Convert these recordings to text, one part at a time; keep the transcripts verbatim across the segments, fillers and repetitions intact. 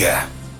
kelyje.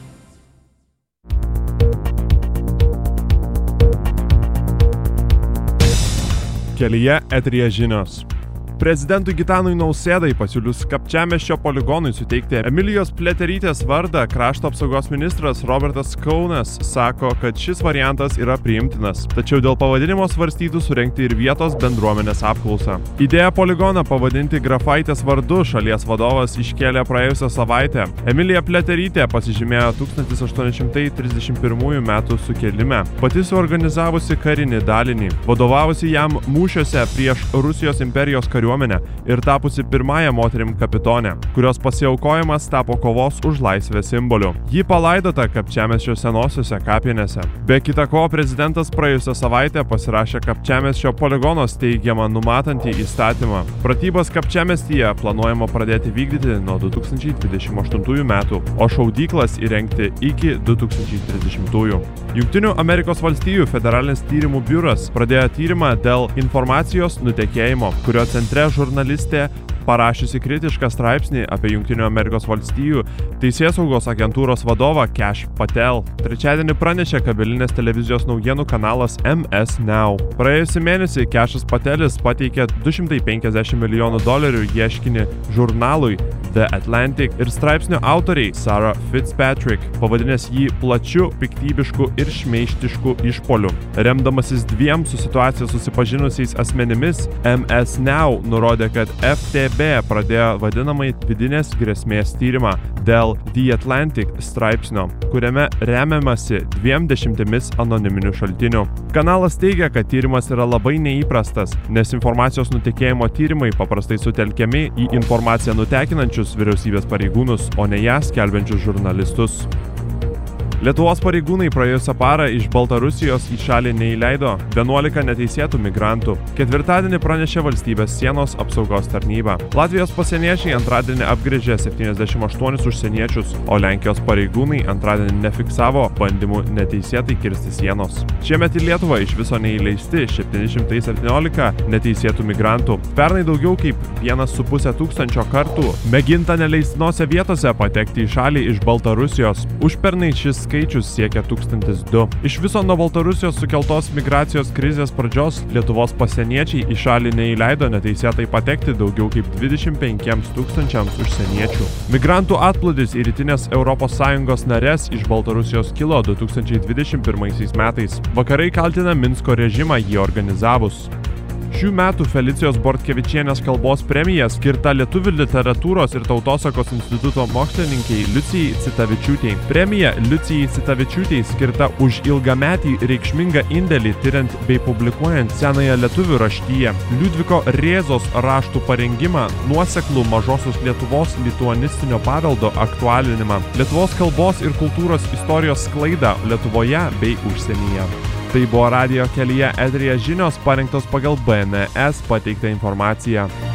Kelyje eteryje žinios. Prezidentui Gitanui Nausėdai pasiūlius Kapčiamiesčio poligonui suteikti Emilijos Pliaterytės vardą, krašto apsaugos ministras Robertas Kaunas sako, kad šis variantas yra priimtinas, tačiau dėl pavadinimo svarstytų surengti ir vietos bendruomenės apklausą. Idėją poligoną pavadinti Grafaitės vardu šalies vadovas iškėlė praėjusią savaitę. Emilija Pliaterytė pasižymėjo tūkstantis aštuoni šimtai trisdešimt pirmųjų metų sukilime, pati suorganizavusi karinį dalinį, vadovavusi jam mūšiuose prieš Rusijos imperijos kariuomenę ir tapusi pirmąją moterim kapitonę, kurios pasiaukojimas tapo kovos už laisvę simboliu. Ji palaidota Kapčiamiesčio senosiuose kapinėse. Be kita ko, prezidentas praėjusią savaitę pasirašė Kapčiamiesčio poligono steigiamą numatantį įstatymą. Pratybas Kapčiamiestyje planuojama pradėti vykdyti nuo du tūkstančiai dvidešimt aštuntųjų metų, o šaudyklas įrengti iki du tūkstančiai trisdešimtųjų. Jungtinių Amerikos valstijų federalinis tyrimų biuras pradėjo tyrimą dėl informacijos nutekėjimo, kurio centre žurnalistė parašiusi kritišką straipsnį apie Jungtinių Amerikos valstijų teisėsaugos agentūros vadovą Kash Patel. Trečiadienį pranešė kabelinės televizijos naujienų kanalas M S Now. Praėjusį mėnesį Kashas Patelis pateikė du šimtai penkiasdešimt milijonų dolerių ieškinį žurnalui The Atlantic ir straipsnio autoriai Sarah Fitzpatrick, pavadinęs jį plačiu, piktybišku ir šmeižtišku išpoliu. Remdamasis dviem su situacija susipažinusiais asmenimis, M S Now nurodė, kad F T B pradėjo vadinamai vidinės grėsmės tyrimą dėl The Atlantic straipsnio, kuriame remiamasi dviem dešimtimis anoniminių šaltinių. Kanalas teigia, kad tyrimas yra labai neįprastas, nes informacijos nutekėjimo tyrimai paprastai sutelkiami į informaciją nutekinančius vyriausybės pareigūnus, o ne ją skelbiančius žurnalistus. Lietuvos pareigūnai praėjusią parą iš Baltarusijos į šalį neįleido vienuolika neteisėtų migrantų. Ketvirtadienį pranešė valstybės sienos apsaugos tarnyba. Latvijos pasieniečiai antradienį apgręžė septyniasdešimt aštuonis užsieniečius, o Lenkijos pareigūnai antradienį nefiksavo bandymų neteisėtai kirsti sienos. Šiemet į Lietuvą iš viso neįleisti septyni šimtai septyniolika neteisėtų migrantų. Pernai daugiau kaip vienas su pusė tūkstančio kartų mėginta neleistinose vietose patekti į šalį iš Baltarusijos. Užpernai šis skaičius siekia tūkstantis du. Iš viso nuo Baltarusijos sukeltos migracijos krizės pradžios Lietuvos pasieniečiai į šalį neįleido neteisėtai patekti daugiau kaip dvidešimt penkiems tūkstančiams užsieniečių. Migrantų atplūdis į rytinės Europos Sąjungos nares iš Baltarusijos kilo du tūkstančiai dvidešimt pirmaisiais metais. Vakarai kaltina Minsko režimą jį organizavus. Šių metų Felicijos Bortkevičienės kalbos premija skirta Lietuvių literatūros ir tautosakos instituto mokslininkiai Liucijai Citavičiūtei. Premija Liucijai Citavičiūtei skirta už ilgametį reikšmingą indėlį tiriant bei publikuojant senąją lietuvių raštiją, Liudviko Rėzos raštų parengimą, nuoseklų mažosios Lietuvos lituanistinio paveldo aktualinimą, Lietuvos kalbos ir kultūros istorijos sklaidą Lietuvoje bei užsienyje. Tai buvo radijo kelyje eteryje žinios parengtos pagal B N S pateiktą informaciją.